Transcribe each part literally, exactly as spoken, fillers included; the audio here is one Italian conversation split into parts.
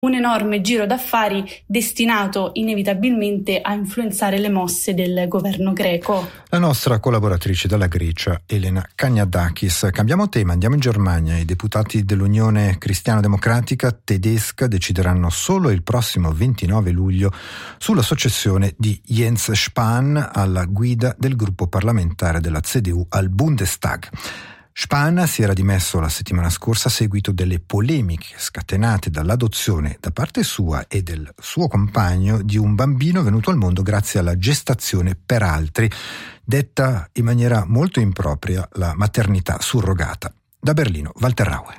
un enorme giro d'affari destinato inevitabilmente a influenzare le mosse del governo greco. La nostra collaboratrice dalla Grecia, Elena Kaniadakis. Cambiamo tema, andiamo in Germania. I deputati dell'Unione Cristiano-Democratica tedesca decideranno solo il prossimo ventinove luglio sulla successione di Jens Spahn alla guida del gruppo parlamentare della C D U al Bundestag. Spahn si era dimesso la settimana scorsa a seguito delle polemiche scatenate dall'adozione da parte sua e del suo compagno di un bambino venuto al mondo grazie alla gestazione per altri, detta in maniera molto impropria la maternità surrogata. Da Berlino, Walter Raue.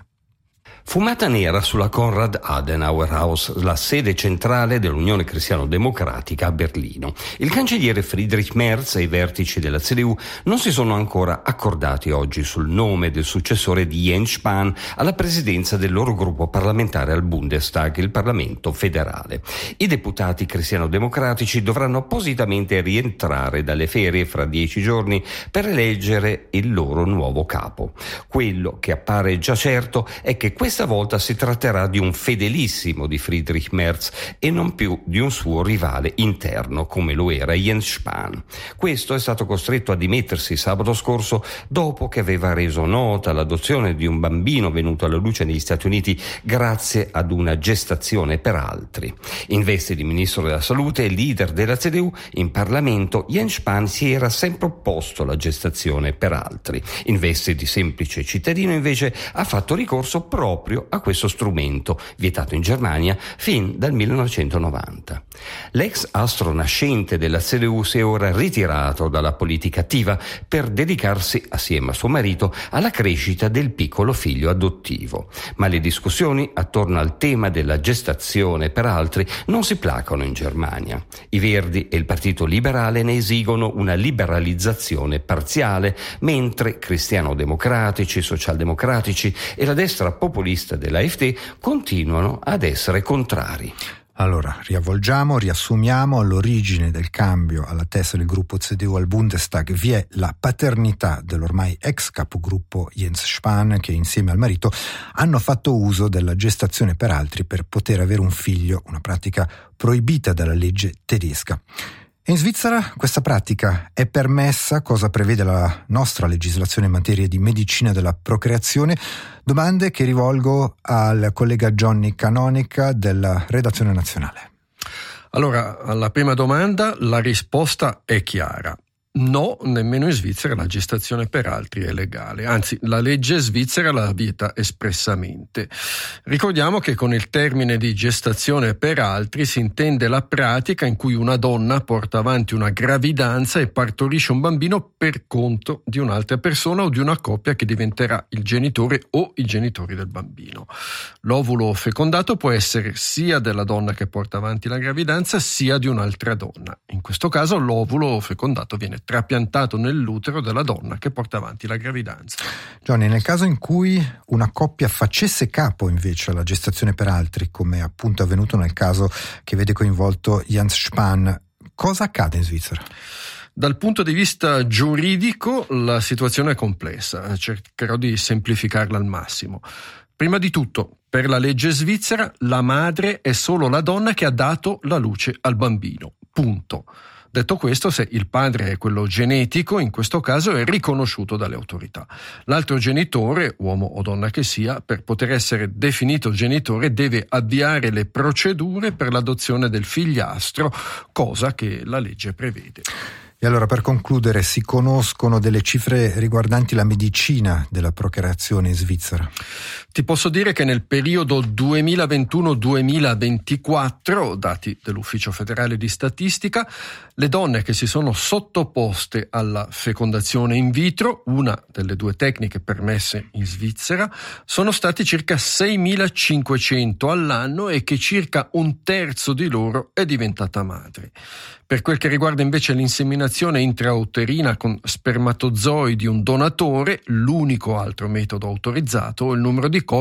Fumata nera sulla Konrad Adenauer Haus, la sede centrale dell'Unione Cristiano-Democratica a Berlino. Il cancelliere Friedrich Merz e i vertici della C D U non si sono ancora accordati oggi sul nome del successore di Jens Spahn alla presidenza del loro gruppo parlamentare al Bundestag, il Parlamento federale. I deputati cristiano-democratici dovranno appositamente rientrare dalle ferie fra dieci giorni per eleggere il loro nuovo capo. Quello che appare già certo è che questa Questa volta si tratterà di un fedelissimo di Friedrich Merz e non più di un suo rivale interno come lo era Jens Spahn. Questo è stato costretto a dimettersi sabato scorso dopo che aveva reso nota l'adozione di un bambino venuto alla luce negli Stati Uniti grazie ad una gestazione per altri. In veste di ministro della salute e leader della C D U in Parlamento, Jens Spahn si era sempre opposto alla gestazione per altri. In veste di semplice cittadino invece ha fatto ricorso proprio a questo strumento, vietato in Germania fin dal millenovecentonovanta. L'ex astro nascente della C D U si è ora ritirato dalla politica attiva per dedicarsi, assieme a suo marito, alla crescita del piccolo figlio adottivo. Ma le discussioni attorno al tema della gestazione per altri non si placano in Germania. I Verdi e il Partito Liberale ne esigono una liberalizzazione parziale, mentre cristiano-democratici, socialdemocratici e la destra popolista dell'AfD continuano ad essere contrari. Allora, riavvolgiamo, riassumiamo. All'origine del cambio alla testa del gruppo C D U al Bundestag vi è la paternità dell'ormai ex capogruppo Jens Spahn, che insieme al marito hanno fatto uso della gestazione per altri per poter avere un figlio, una pratica proibita dalla legge tedesca. In Svizzera questa pratica è permessa, cosa prevede la nostra legislazione in materia di medicina della procreazione? Domande che rivolgo al collega Johnny Canonica della redazione nazionale. Allora, alla prima domanda la risposta è chiara. No, nemmeno in Svizzera la gestazione per altri è legale, anzi la legge svizzera la vieta espressamente. Ricordiamo che con il termine di gestazione per altri si intende la pratica in cui una donna porta avanti una gravidanza e partorisce un bambino per conto di un'altra persona o di una coppia che diventerà il genitore o i genitori del bambino. L'ovulo fecondato può essere sia della donna che porta avanti la gravidanza sia di un'altra donna. In questo caso l'ovulo fecondato viene trapiantato nell'utero della donna che porta avanti la gravidanza. Johnny, nel caso in cui una coppia facesse capo invece alla gestazione per altri, come appunto avvenuto nel caso che vede coinvolto Jens Spahn, cosa accade in Svizzera? Dal punto di vista giuridico la situazione è complessa, cercherò di semplificarla al massimo. Prima di tutto, per la legge svizzera, la madre è solo la donna che ha dato la luce al bambino. Punto. Detto questo, se il padre è quello genetico, in questo caso è riconosciuto dalle autorità. L'altro genitore, uomo o donna che sia, per poter essere definito genitore deve avviare le procedure per l'adozione del figliastro, cosa che la legge prevede. E allora, per concludere, si conoscono delle cifre riguardanti la medicina della procreazione in Svizzera? Ti posso dire che nel periodo duemilaventuno duemilaventiquattro, dati dell'Ufficio Federale di Statistica, le donne che si sono sottoposte alla fecondazione in vitro, una delle due tecniche permesse in Svizzera, sono stati circa seimilacinquecento all'anno e che circa un terzo di loro è diventata madre. Per quel che riguarda invece l'inseminazione intrauterina con spermatozoi di un donatore, l'unico altro metodo autorizzato, il numero di coppie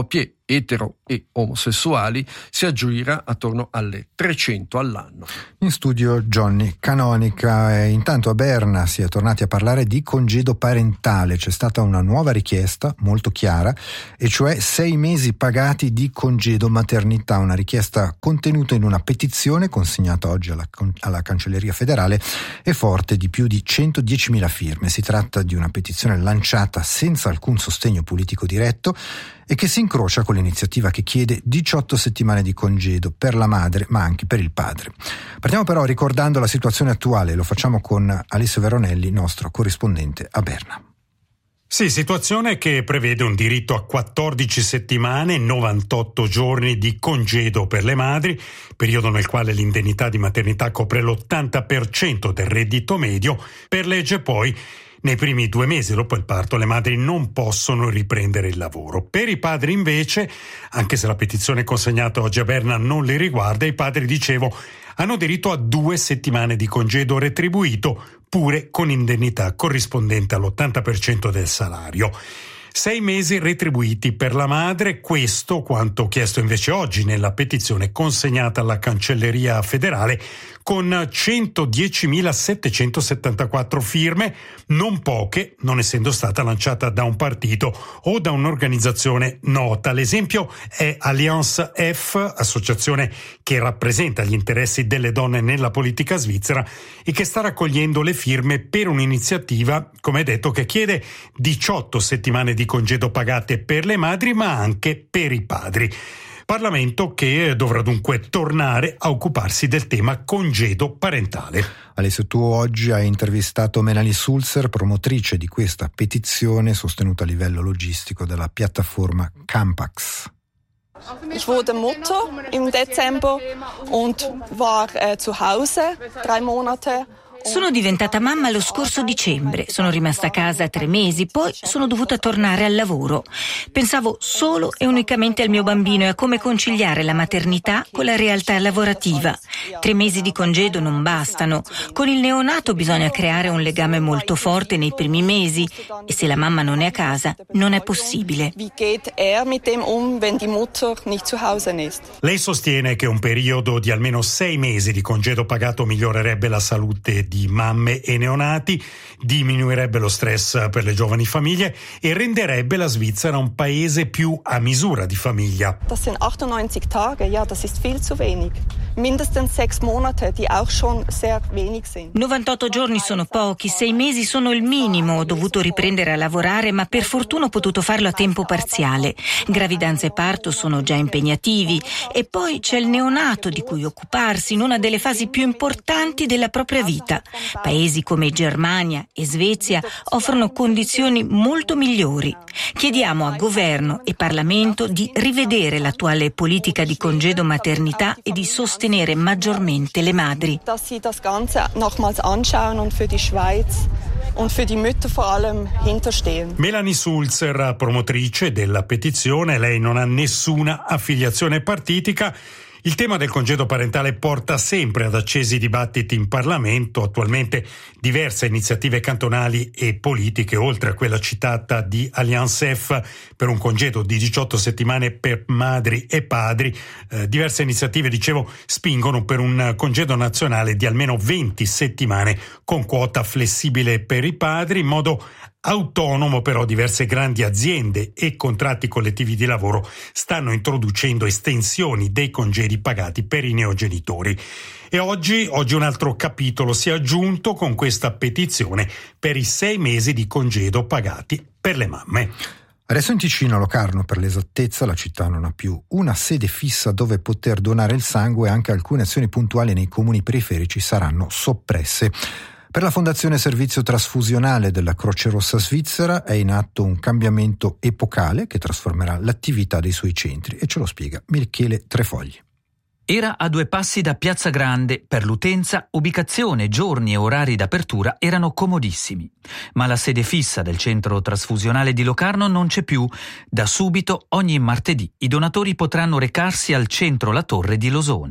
etero e omosessuali si aggira attorno alle trecento all'anno. In studio Johnny Canonica. E intanto a Berna si è tornati a parlare di congedo parentale. C'è stata una nuova richiesta molto chiara, e cioè sei mesi pagati di congedo maternità, una richiesta contenuta in una petizione consegnata oggi alla, alla Cancelleria federale e forte di più di centodiecimila firme. Si tratta di una petizione lanciata senza alcun sostegno politico diretto e che si incrocia con l'iniziativa che chiede diciotto settimane di congedo per la madre ma anche per il padre. Partiamo però ricordando la situazione attuale, lo facciamo con Alessio Veronelli, nostro corrispondente a Berna. Sì, situazione che prevede un diritto a quattordici settimane e novantotto giorni di congedo per le madri, periodo nel quale l'indennità di maternità copre l'ottanta per cento del reddito medio. Per legge poi nei primi due mesi dopo il parto le madri non possono riprendere il lavoro. Per i padri invece, anche se la petizione consegnata oggi a Berna non li riguarda, i padri, dicevo, hanno diritto a due settimane di congedo retribuito, pure con indennità corrispondente all'ottanta per cento del salario. Sei mesi retribuiti per la madre, questo quanto chiesto invece oggi nella petizione consegnata alla Cancelleria federale con centodiecimilasettecentosettantaquattro firme, non poche, non essendo stata lanciata da un partito o da un'organizzazione nota. L'esempio è Alliance F, associazione che rappresenta gli interessi delle donne nella politica svizzera e che sta raccogliendo le firme per un'iniziativa, come detto, che chiede diciotto settimane di congedo pagate per le madri ma anche per i padri. Parlamento che dovrà dunque tornare a occuparsi del tema congedo parentale. Alessio, tu oggi hai intervistato Melanie Sulzer, promotrice di questa petizione sostenuta a livello logistico dalla piattaforma Campax. Ich wurde Mutter im Dezember und war äh, zu Hause drei Monate. Sono diventata mamma lo scorso dicembre, sono rimasta a casa tre mesi, poi sono dovuta tornare al lavoro. Pensavo solo e unicamente al mio bambino e a come conciliare la maternità con la realtà lavorativa. Tre mesi di congedo non bastano. Con il neonato bisogna creare un legame molto forte nei primi mesi e se la mamma non è a casa non è possibile. Wie geht er mit dem um, wenn die Mutter nicht zu Hause ist? Lei sostiene che un periodo di almeno sei mesi di congedo pagato migliorerebbe la salute di mamme e neonati, diminuirebbe lo stress per le giovani famiglie e renderebbe la Svizzera un paese più a misura di famiglia. Das sind achtundneunzig Tage, ja, das ist viel zu wenig. Mindestens sechs Monate, die auch schon sehr wenig sind. novantotto giorni sono pochi, sei mesi sono il minimo. Ho dovuto riprendere a lavorare, ma per fortuna ho potuto farlo a tempo parziale. Gravidanza e parto sono già impegnativi e poi c'è il neonato di cui occuparsi in una delle fasi più importanti della propria vita. Paesi come Germania e Svezia offrono condizioni molto migliori. Chiediamo a governo e Parlamento di rivedere l'attuale politica di congedo maternità e di sostenere maggiormente le madri. Dass sie das Ganze nochmals anschauen und für die Schweiz und für die Mütter vor allem hinterstehen. Melanie Sulzer, promotrice della petizione, lei non ha nessuna affiliazione partitica. Il tema del congedo parentale porta sempre ad accesi dibattiti in Parlamento. Attualmente diverse iniziative cantonali e politiche, oltre a quella citata di Alliance F per un congedo di diciotto settimane per madri e padri, eh, diverse iniziative, dicevo, spingono per un congedo nazionale di almeno venti settimane con quota flessibile per i padri, in modo autonomo. Però diverse grandi aziende e contratti collettivi di lavoro stanno introducendo estensioni dei congedi pagati per i neogenitori. E oggi, oggi un altro capitolo si è aggiunto con questa petizione per i sei mesi di congedo pagati per le mamme. Adesso in Ticino, a Locarno per l'esattezza, la città non ha più una sede fissa dove poter donare il sangue e anche alcune azioni puntuali nei comuni periferici saranno soppresse. Per la Fondazione Servizio Trasfusionale della Croce Rossa Svizzera è in atto un cambiamento epocale che trasformerà l'attività dei suoi centri e ce lo spiega Michele Trefogli. Era a due passi da Piazza Grande, per l'utenza ubicazione, giorni e orari d'apertura erano comodissimi. Ma la sede fissa del centro trasfusionale di Locarno non c'è più. Da subito, ogni martedì, i donatori potranno recarsi al centro La Torre di Losone.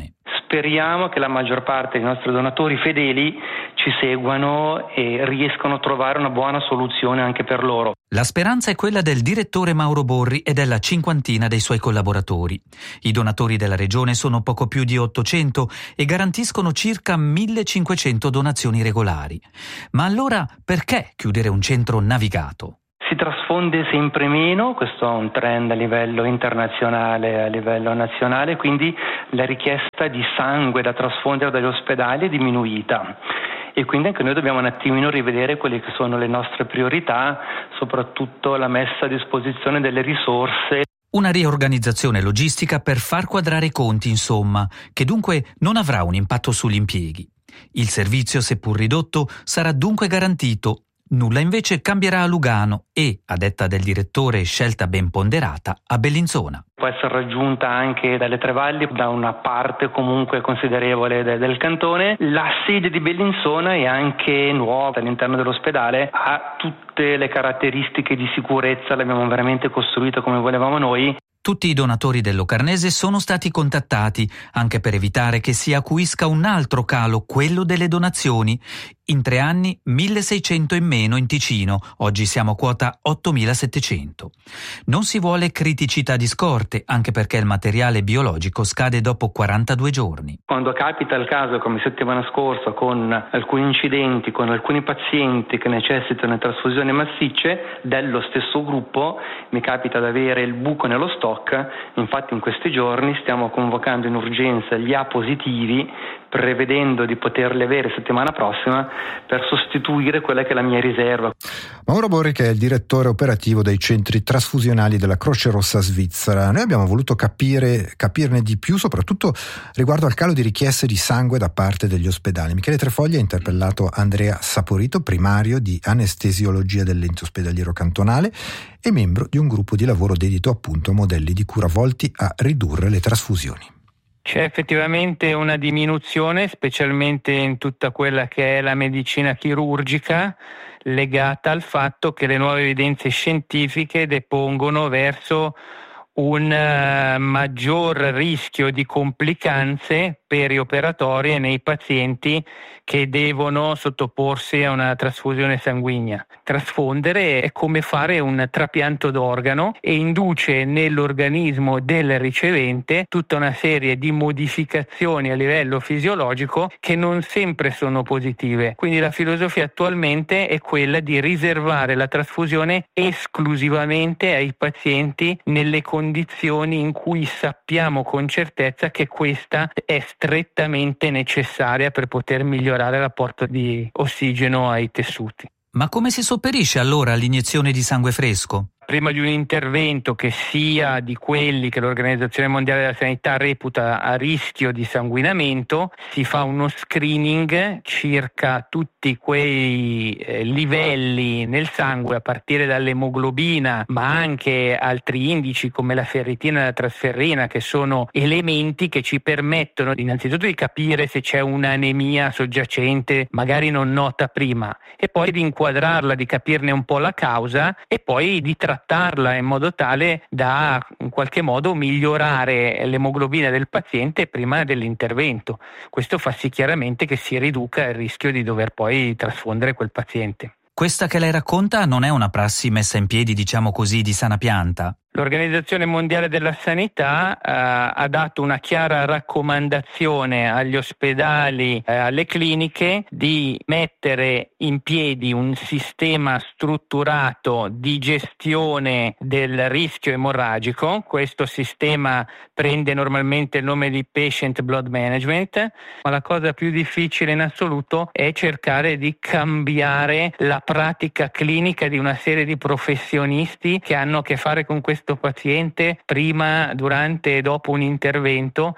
speriamo che la maggior parte dei nostri donatori fedeli ci seguano e riescano a trovare una buona soluzione anche per loro. La speranza è quella del direttore Mauro Borri e della cinquantina dei suoi collaboratori. I donatori della regione sono poco più di ottocento e garantiscono circa millecinquecento donazioni regolari. Ma allora perché chiudere un centro navigato? Si trasfonde sempre meno, questo è un trend a livello internazionale, a livello nazionale, quindi la richiesta di sangue da trasfondere dagli ospedali è diminuita. E quindi anche noi dobbiamo un attimino rivedere quelle che sono le nostre priorità, soprattutto la messa a disposizione delle risorse. Una riorganizzazione logistica per far quadrare i conti, insomma, che dunque non avrà un impatto sugli impieghi. Il servizio, seppur ridotto, sarà dunque garantito. Nulla invece cambierà a Lugano e, a detta del direttore scelta ben ponderata, a Bellinzona. Può essere raggiunta anche dalle Tre Valli, da una parte comunque considerevole del, del cantone. La sede di Bellinzona è anche nuova all'interno dell'ospedale, ha tutte le caratteristiche di sicurezza, l'abbiamo veramente costruita come volevamo noi. Tutti i donatori del Locarnese sono stati contattati, anche per evitare che si acuisca un altro calo, quello delle donazioni. In tre anni milleseicento in meno in Ticino, oggi siamo a quota ottomilasettecento. Non si vuole criticità di scorte, anche perché il materiale biologico scade dopo quarantadue giorni. Quando capita il caso, come settimana scorsa, con alcuni incidenti, con alcuni pazienti che necessitano trasfusioni massicce dello stesso gruppo, mi capita di avere il buco nello stock. Infatti in questi giorni stiamo convocando in urgenza gli A positivi, prevedendo di poterli avere settimana prossima per sostituire quella che è la mia riserva. Mauro Borri, che è il direttore operativo dei centri trasfusionali della Croce Rossa svizzera. Noi abbiamo voluto capire, capirne di più, soprattutto riguardo al calo di richieste di sangue da parte degli ospedali. Michele Trefogli ha interpellato Andrea Saporito, primario di anestesiologia dell'ente ospedaliero cantonale e membro di un gruppo di lavoro dedito appunto a modelli di cura volti a ridurre le trasfusioni. C'è effettivamente una diminuzione, specialmente in tutta quella che è la medicina chirurgica, legata al fatto che le nuove evidenze scientifiche depongono verso un uh, maggior rischio di complicanze perioperatorie nei pazienti che devono sottoporsi a una trasfusione sanguigna. Trasfondere è come fare un trapianto d'organo e induce nell'organismo del ricevente tutta una serie di modificazioni a livello fisiologico che non sempre sono positive. Quindi la filosofia attualmente è quella di riservare la trasfusione esclusivamente ai pazienti nelle condizioni in cui sappiamo con certezza che questa è strettamente necessaria per poter migliorare l'apporto di ossigeno ai tessuti. Ma come si sopperisce allora all'iniezione di sangue fresco? Prima di un intervento che sia di quelli che l'Organizzazione Mondiale della Sanità reputa a rischio di sanguinamento, si fa uno screening circa tutti quei eh, livelli nel sangue, a partire dall'emoglobina, ma anche altri indici come la ferritina e la trasferrina, che sono elementi che ci permettono innanzitutto di capire se c'è un'anemia soggiacente, magari non nota prima, e poi di inquadrarla, di capirne un po' la causa e poi di trattarla in modo tale da in qualche modo migliorare l'emoglobina del paziente prima dell'intervento. Questo fa sì chiaramente che si riduca il rischio di dover poi trasfondere quel paziente. Questa che lei racconta non è una prassi messa in piedi, diciamo così, di sana pianta? L'Organizzazione Mondiale della Sanità eh, ha dato una chiara raccomandazione agli ospedali, eh, alle cliniche, di mettere in piedi un sistema strutturato di gestione del rischio emorragico. Questo sistema prende normalmente il nome di Patient Blood Management, ma la cosa più difficile in assoluto è cercare di cambiare la pratica clinica di una serie di professionisti che hanno a che fare con questo paziente prima, durante e dopo un intervento,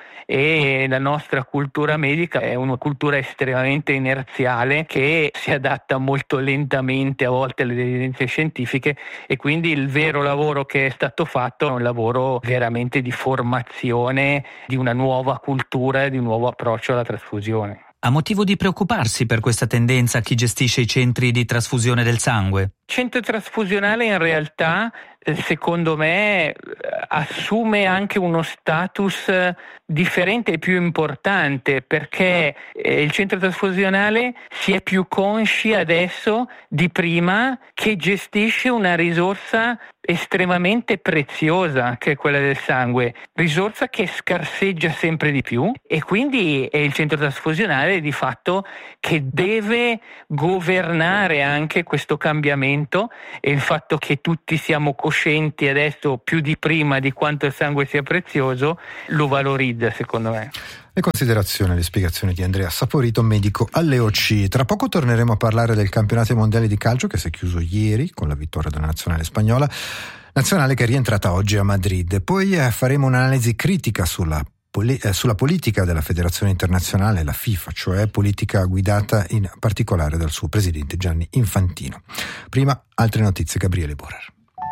e la nostra cultura medica è una cultura estremamente inerziale che si adatta molto lentamente a volte alle evidenze scientifiche, e quindi il vero lavoro che è stato fatto è un lavoro veramente di formazione di una nuova cultura e di un nuovo approccio alla trasfusione. Ha motivo di preoccuparsi per questa tendenza chi gestisce i centri di trasfusione del sangue? Il centro trasfusionale in realtà secondo me assume anche uno status differente e più importante, perché il centro trasfusionale si è più consci adesso di prima che gestisce una risorsa estremamente preziosa, che è quella del sangue, risorsa che scarseggia sempre di più, e quindi è il centro trasfusionale di fatto che deve governare anche questo cambiamento, e il fatto che tutti siamo coscienti adesso più di prima di quanto il sangue sia prezioso lo valorizza, secondo me. Le considerazioni e le spiegazioni di Andrea Saporito, medico alle O C. Tra poco torneremo a parlare del campionato mondiale di calcio che si è chiuso ieri con la vittoria della nazionale spagnola, nazionale che è rientrata oggi a Madrid. Poi eh, faremo un'analisi critica sulla, poli- eh, sulla politica della Federazione Internazionale, la FIFA, cioè politica guidata in particolare dal suo presidente Gianni Infantino. Prima, altre notizie, Gabriele Borer.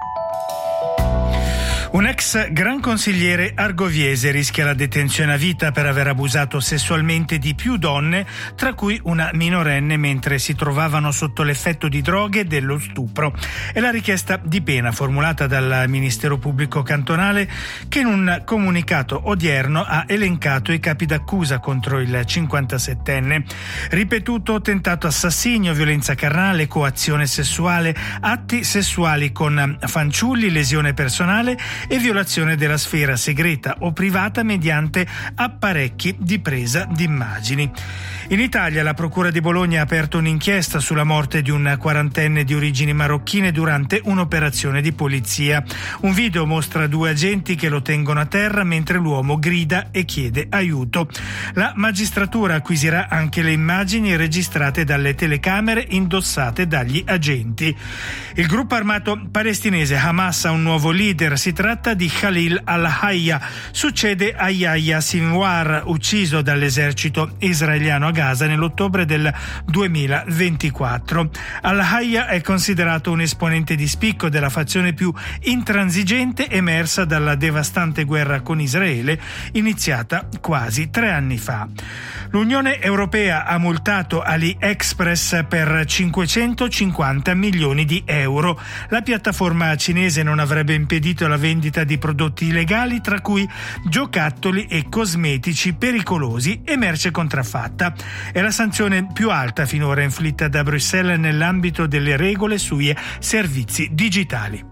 Un ex gran consigliere argoviese rischia la detenzione a vita per aver abusato sessualmente di più donne, tra cui una minorenne, mentre si trovavano sotto l'effetto di droghe e dello stupro. È la richiesta di pena formulata dal Ministero Pubblico Cantonale, che in un comunicato odierno ha elencato i capi d'accusa contro il cinquantasettenne. Ripetuto tentato assassinio, violenza carnale, coazione sessuale, atti sessuali con fanciulli, lesione personale e violazione della sfera segreta o privata mediante apparecchi di presa d'immagini. In Italia la Procura di Bologna ha aperto un'inchiesta sulla morte di un quarantenne di origini marocchine durante un'operazione di polizia. Un video mostra due agenti che lo tengono a terra mentre l'uomo grida e chiede aiuto. La magistratura acquisirà anche le immagini registrate dalle telecamere indossate dagli agenti. Il gruppo armato palestinese Hamas ha un nuovo leader, si tratta di Khalil al-Hayya, succede a Yahya Sinwar, ucciso dall'esercito israeliano a Gaza nell'ottobre del duemilaventiquattro. Al-Hayya è considerato un esponente di spicco della fazione più intransigente emersa dalla devastante guerra con Israele, iniziata quasi tre anni fa. L'Unione Europea ha multato AliExpress per cinquecentocinquanta milioni di euro. La piattaforma cinese non avrebbe impedito la vendita di prodotti illegali, tra cui giocattoli e cosmetici pericolosi e merce contraffatta. È la sanzione più alta finora inflitta da Bruxelles nell'ambito delle regole sui servizi digitali.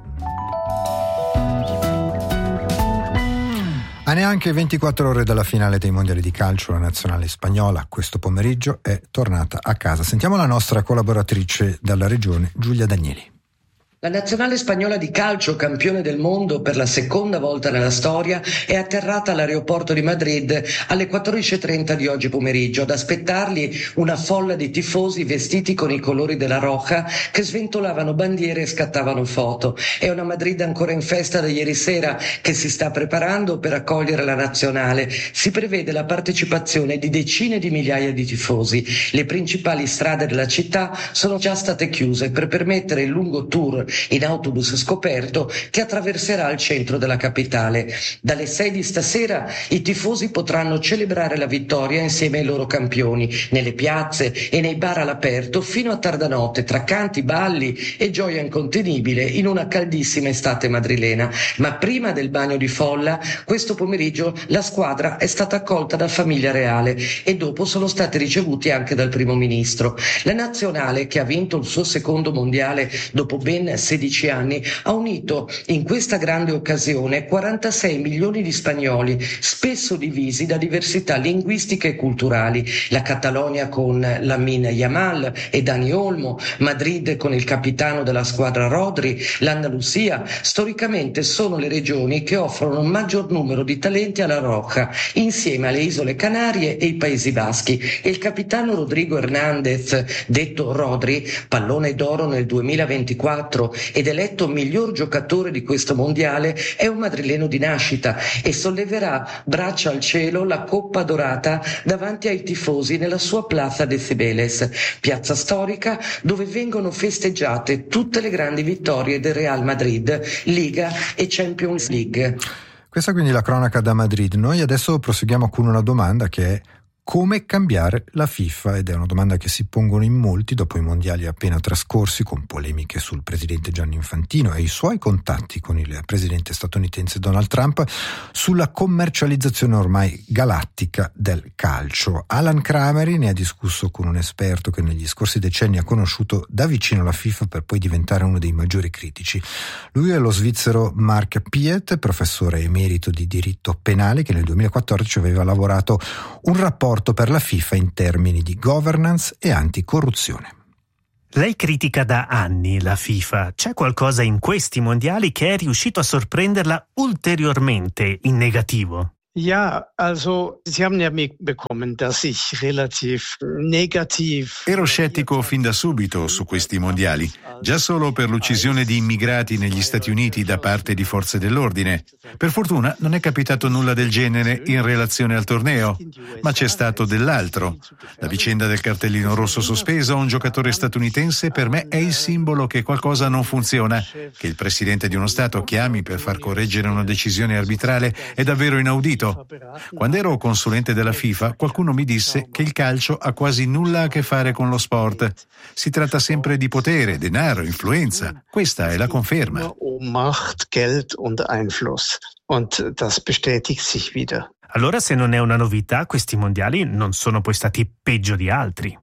A neanche ventiquattro ore dalla finale dei mondiali di calcio, la nazionale spagnola questo pomeriggio è tornata a casa. Sentiamo la nostra collaboratrice dalla regione, Giulia Danieli. La nazionale spagnola di calcio, campione del mondo per la seconda volta nella storia, è atterrata all'aeroporto di Madrid alle quattordici e trenta di oggi pomeriggio. Ad aspettarli una folla di tifosi vestiti con i colori della Roja che sventolavano bandiere e scattavano foto. È una Madrid ancora in festa da ieri sera che si sta preparando per accogliere la nazionale. Si prevede la partecipazione di decine di migliaia di tifosi. Le principali strade della città sono già state chiuse per permettere il lungo tour in autobus scoperto che attraverserà il centro della capitale. Dalle sei di stasera i tifosi potranno celebrare la vittoria insieme ai loro campioni nelle piazze e nei bar all'aperto fino a tarda notte, tra canti, balli e gioia incontenibile in una caldissima estate madrilena. Ma prima del bagno di folla, questo pomeriggio la squadra è stata accolta da famiglia reale e dopo sono stati ricevuti anche dal primo ministro. La nazionale, che ha vinto il suo secondo mondiale dopo ben sedici anni, ha unito in questa grande occasione quarantasei milioni di spagnoli, spesso divisi da diversità linguistiche e culturali. La Catalogna con Lamine Yamal e Dani Olmo, Madrid con il capitano della squadra Rodri, l'Andalusia. Storicamente sono le regioni che offrono un maggior numero di talenti alla Roja, insieme alle Isole Canarie e i Paesi Baschi. E il capitano Rodrigo Hernández, detto Rodri, pallone d'oro nel duemilaventiquattro ed eletto miglior giocatore di questo mondiale, è un madrileno di nascita e solleverà braccia al cielo la Coppa Dorata davanti ai tifosi nella sua Plaza de Cibeles, piazza storica dove vengono festeggiate tutte le grandi vittorie del Real Madrid, Liga e Champions League. Questa quindi la cronaca da Madrid. Noi adesso proseguiamo con una domanda che è: Come cambiare la FIFA? Ed è una domanda che si pongono in molti dopo i mondiali appena trascorsi, con polemiche sul presidente Gianni Infantino e i suoi contatti con il presidente statunitense Donald Trump sulla commercializzazione ormai galattica del calcio. Alan Crameri ne ha discusso con un esperto che negli scorsi decenni ha conosciuto da vicino la FIFA per poi diventare uno dei maggiori critici. Lui è lo svizzero Mark Piet, professore emerito di diritto penale, che nel duemilaquattordici aveva lavorato un rapporto per la FIFA in termini di governance e anticorruzione. Lei critica da anni la FIFA. C'è qualcosa in questi mondiali che è riuscito a sorprenderla ulteriormente in negativo? Ja, also Sie haben ja mitbekommen, dass ich relativ negativ. Ero scettico fin da subito su questi mondiali, già solo per l'uccisione di immigrati negli Stati Uniti da parte di forze dell'ordine. Per fortuna non è capitato nulla del genere in relazione al torneo, ma c'è stato dell'altro. La vicenda del cartellino rosso sospeso a un giocatore statunitense per me è il simbolo che qualcosa non funziona. Che il presidente di uno Stato chiami per far correggere una decisione arbitrale è davvero inaudito. Quando ero consulente della FIFA, qualcuno mi disse che il calcio ha quasi nulla a che fare con lo sport. Si tratta sempre di potere, denaro, influenza. Questa è la conferma. Macht, Geld und Einfluss. Und das bestätigt sich wieder. Allora, se non è una novità, questi mondiali non sono poi stati peggio di altri.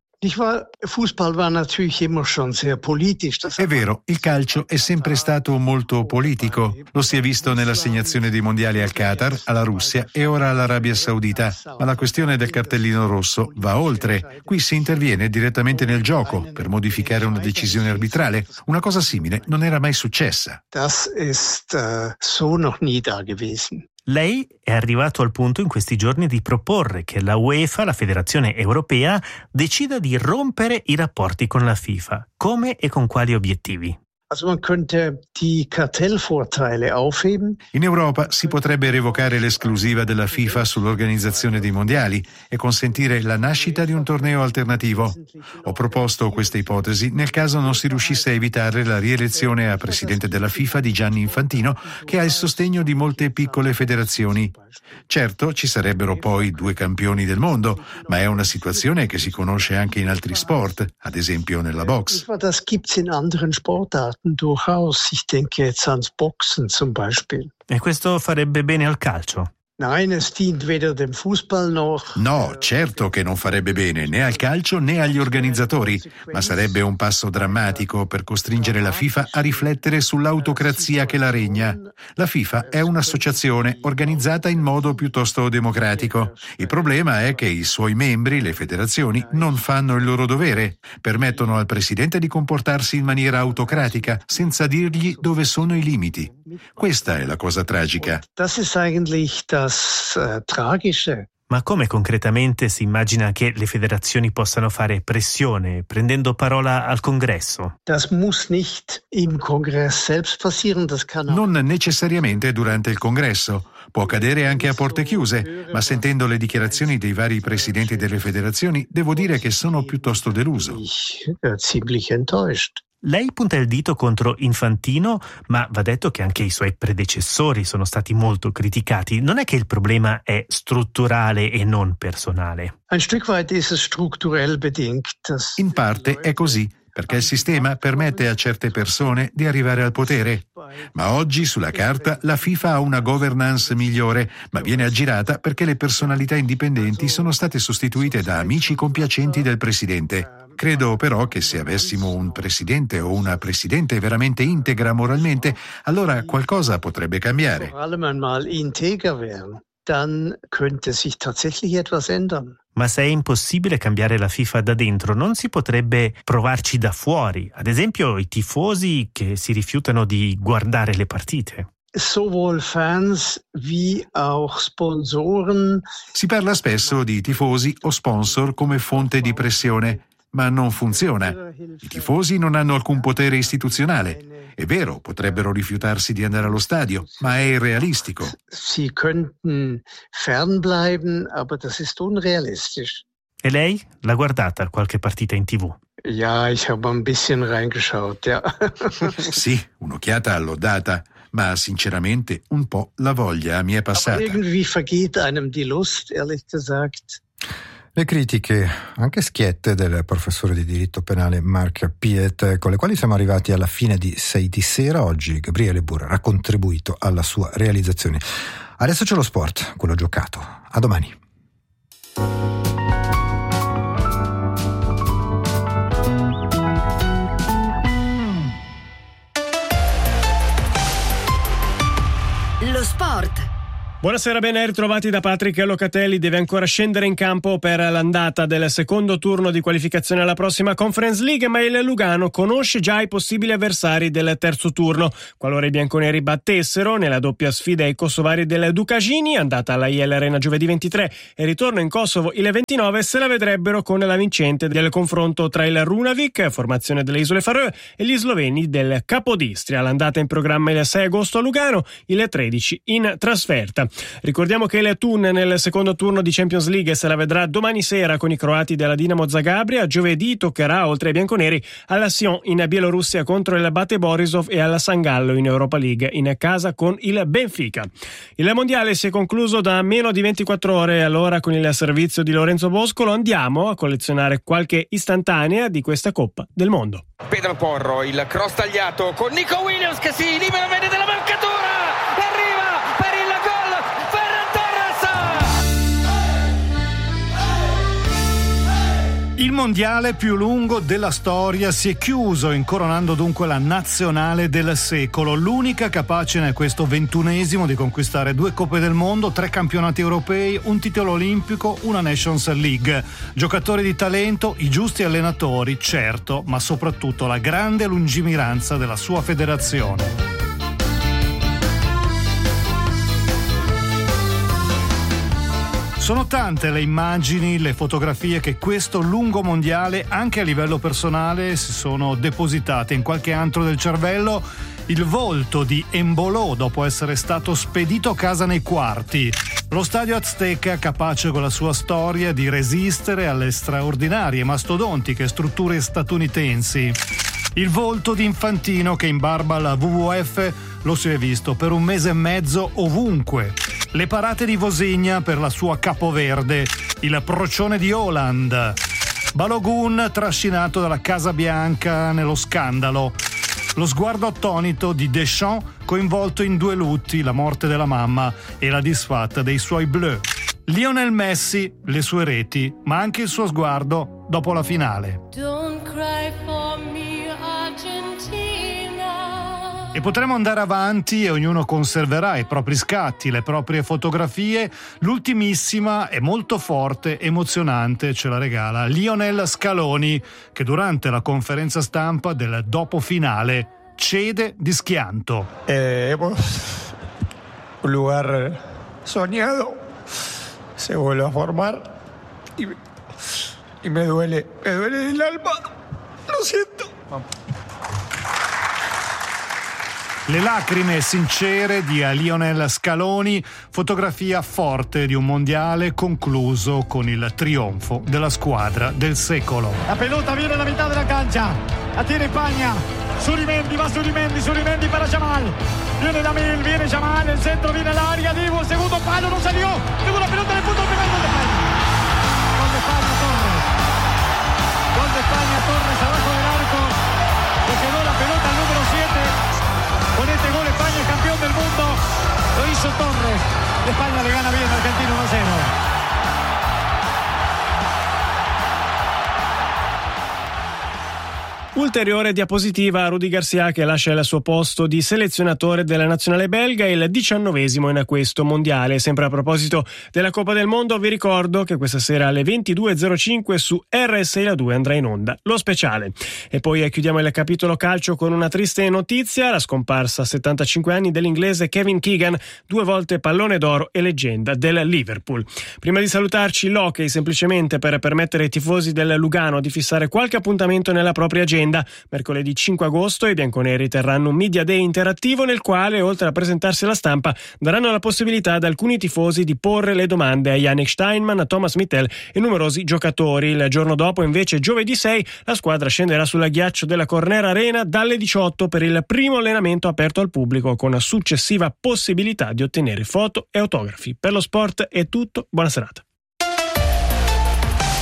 È vero, il calcio è sempre stato molto politico. Lo si è visto nell'assegnazione dei mondiali al Qatar, alla Russia e ora all'Arabia Saudita. Ma la questione del cartellino rosso va oltre. Qui si interviene direttamente nel gioco per modificare una decisione arbitrale. Una cosa simile non era mai successa. Das ist uh, so noch nie da gewesen. Lei è arrivato al punto in questi giorni di proporre che la UEFA, la Federazione Europea, decida di rompere i rapporti con la FIFA. Come e con quali obiettivi? In Europa si potrebbe revocare l'esclusiva della FIFA sull'organizzazione dei mondiali e consentire la nascita di un torneo alternativo. Ho proposto questa ipotesi nel caso non si riuscisse a evitare la rielezione a presidente della FIFA di Gianni Infantino, che ha il sostegno di molte piccole federazioni. Certo, ci sarebbero poi due campioni del mondo, ma è una situazione che si conosce anche in altri sport, ad esempio nella box. Das gibt's in anderen Sportarten durchaus. Ich denke jetzt ans Boxen zum Beispiel. E questo farebbe bene al calcio? Nein, es dient weder dem Fußball noch. No, certo che non farebbe bene né al calcio né agli organizzatori, ma sarebbe un passo drammatico per costringere la FIFA a riflettere sull'autocrazia che la regna. La FIFA è un'associazione organizzata in modo piuttosto democratico. Il problema è che i suoi membri, le federazioni, non fanno il loro dovere. Permettono al presidente di comportarsi in maniera autocratica, senza dirgli dove sono i limiti. Questa è la cosa tragica. Das ist eigentlich das uh, Tragische. Ma come concretamente si immagina che le federazioni possano fare pressione prendendo parola al Congresso? Das muss nicht im Kongress selbst passieren, das kann auch. Non necessariamente durante il Congresso. Può accadere anche a porte chiuse, ma sentendo le dichiarazioni dei vari presidenti delle federazioni, devo dire che sono piuttosto deluso. Ich, uh, ziemlich enttäuscht. Lei punta il dito contro Infantino, ma va detto che anche i suoi predecessori sono stati molto criticati. Non è che il problema è strutturale e non personale? Ein Stück weit ist es strukturell bedingt. In parte è così, perché il sistema permette a certe persone di arrivare al potere. Ma oggi, sulla carta, la FIFA ha una governance migliore, ma viene aggirata perché le personalità indipendenti sono state sostituite da amici compiacenti del presidente. Credo però che se avessimo un presidente o una presidente veramente integra moralmente, allora qualcosa potrebbe cambiare. Dann könnte sich tatsächlich etwas ändern. Ma se è impossibile cambiare la FIFA da dentro, non si potrebbe provarci da fuori? Ad esempio i tifosi che si rifiutano di guardare le partite. Sowohl Fans wie auch Sponsoren. Si parla spesso di tifosi o sponsor come fonte di pressione. Ma non funziona. I tifosi non hanno alcun potere istituzionale. È vero, potrebbero rifiutarsi di andare allo stadio, ma è irrealistico. Sie könnten fernbleiben, aber das ist unrealistisch. E lei? L'ha guardata qualche partita in tivù? Ja, ich habe ein bisschen reingeschaut, ja. Sì, un'occhiata l'ho data, ma sinceramente un po' la voglia mi è passata. Aber irgendwie vergeht einem die Lust, ehrlich gesagt. Le critiche, anche schiette, del professore di diritto penale Marc Piet, con le quali siamo arrivati alla fine di sei di sera. Oggi Gabriele Burra ha contribuito alla sua realizzazione. Adesso c'è lo sport, quello giocato. A domani. Lo sport. Buonasera, ben ritrovati da Patrick Locatelli. Deve ancora scendere in campo per l'andata del secondo turno di qualificazione alla prossima Conference League, ma il Lugano conosce già i possibili avversari del terzo turno. Qualora i bianconeri battessero nella doppia sfida ai kosovari del Dukagini, andata alla I L Arena giovedì ventitré e ritorno in Kosovo il ventinove, se la vedrebbero con la vincente del confronto tra il Runavik, formazione delle Isole Faroe, e gli sloveni del Capodistria. L'andata in programma il sei agosto a Lugano, il tredici in trasferta. Ricordiamo che il Thun nel secondo turno di Champions League se la vedrà domani sera con i croati della Dinamo Zagabria. Giovedì toccherà, oltre ai bianconeri, alla Sion in Bielorussia contro il Bate Borisov e alla San Gallo in Europa League in casa con il Benfica. Il mondiale si è concluso da meno di ventiquattro ore, allora con il servizio di Lorenzo Boscolo andiamo a collezionare qualche istantanea di questa Coppa del Mondo. Pedro Porro, il cross tagliato con Nico Williams che si libera bene della marcatura e arriva per il gol Ferran Torres. Il mondiale più lungo della storia si è chiuso, incoronando dunque la nazionale del secolo, l'unica capace nel questo ventunesimo di conquistare due Coppe del Mondo, tre campionati europei, un titolo olimpico, una Nations League. Giocatori di talento, i giusti allenatori, certo, ma soprattutto la grande lungimiranza della sua federazione. Sono tante le immagini, le fotografie che questo lungo mondiale, anche a livello personale, si sono depositate in qualche antro del cervello. Il volto di Embolò dopo essere stato spedito a casa nei quarti. Lo stadio Azteca capace con la sua storia di resistere alle straordinarie mastodontiche strutture statunitensi. Il volto di Infantino che in barba alla W W F lo si è visto per un mese e mezzo ovunque. Le parate di Vosigna per la sua capoverde, il procione di Haaland, Balogun trascinato dalla Casa Bianca nello scandalo, lo sguardo attonito di Deschamps coinvolto in due lutti, la morte della mamma e la disfatta dei suoi bleu, Lionel Messi, le sue reti, ma anche il suo sguardo dopo la finale. Don't cry for me, Argentina. E potremo andare avanti e ognuno conserverà i propri scatti, le proprie fotografie. L'ultimissima è molto forte, emozionante, ce la regala Lionel Scaloni, che durante la conferenza stampa del dopo finale cede di schianto. Eh, un lugar soñado se vuelve a formar y, y me duele, me duele el alma, lo siento. Le lacrime sincere di Lionel Scaloni, fotografia forte di un mondiale concluso con il trionfo della squadra del secolo. La pelota viene alla mitad de la cancha, la tiene España, Surimendi, va Surimendi, Surimendi para Yamal, viene Lamil, viene Yamal, el centro viene al área, Dibu, el segundo palo, no salió, Dibu la pelota en el punto, el primer gol de España. Gol de España, Torres. Gol de España, Torres abajo del arco, le quedó la pelota al número siete. Con este gol España es campeón del mundo, lo hizo Torres, España le gana bien a Argentina uno a cero. Ulteriore diapositiva a Rudy Garcia che lascia il suo posto di selezionatore della nazionale belga, il diciannovesimo in questo mondiale. Sempre a proposito della Coppa del Mondo vi ricordo che questa sera alle ventidue e zero cinque su R S I La due andrà in onda lo speciale. E poi chiudiamo il capitolo calcio con una triste notizia: la scomparsa a settantacinque anni dell'inglese Kevin Keegan, due volte pallone d'oro e leggenda del Liverpool. Prima di salutarci l'hockey, semplicemente per permettere ai tifosi del Lugano di fissare qualche appuntamento nella propria agenda. Mercoledì cinque agosto i bianconeri terranno un media day interattivo nel quale, oltre a presentarsi alla stampa, daranno la possibilità ad alcuni tifosi di porre le domande a Yannick Steinman, a Thomas Mittel e numerosi giocatori. Il giorno dopo, invece, giovedì sei, la squadra scenderà sulla ghiaccio della Cornera Arena dalle diciotto per il primo allenamento aperto al pubblico, con successiva possibilità di ottenere foto e autografi. Per lo sport è tutto, buona serata.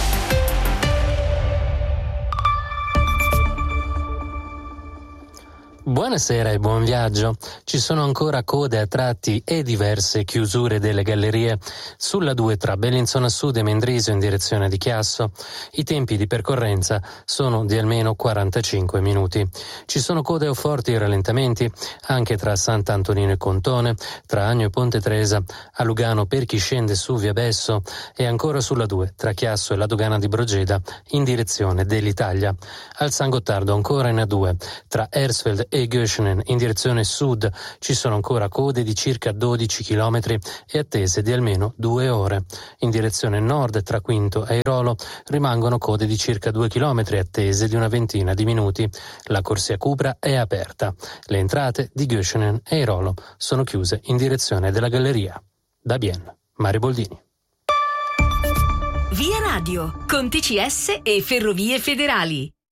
Buonasera e buon viaggio. Ci sono ancora code a tratti e diverse chiusure delle gallerie sulla due tra Bellinzona Sud e Mendrisio in direzione di Chiasso. I tempi di percorrenza sono di almeno quarantacinque minuti. Ci sono code o forti rallentamenti anche tra Sant'Antonino e Contone, tra Agno e Ponte Tresa, a Lugano per chi scende su via Besso e ancora sulla due tra Chiasso e la dogana di Brogeda in direzione dell'Italia. Al San Gottardo ancora in A due tra Hersfeld e Göschenen in direzione sud ci sono ancora code di circa dodici chilometri e attese di almeno due ore. In direzione nord tra Quinto e Airolo rimangono code di circa due chilometri attese di una ventina di minuti. La corsia Cupra è aperta. Le entrate di Göschenen e Airolo sono chiuse in direzione della galleria. Da Bien, Mario Boldini. Via Radio, con T C S e Ferrovie Federali.